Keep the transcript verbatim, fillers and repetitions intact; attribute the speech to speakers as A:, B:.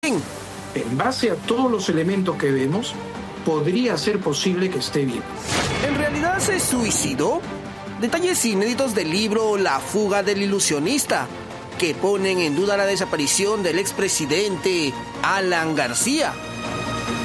A: En base a todos los elementos que vemos, podría ser posible que esté vivo.
B: ¿En realidad se suicidó? Detalles inéditos del libro La fuga del ilusionista, que ponen en duda la desaparición del expresidente Alan García.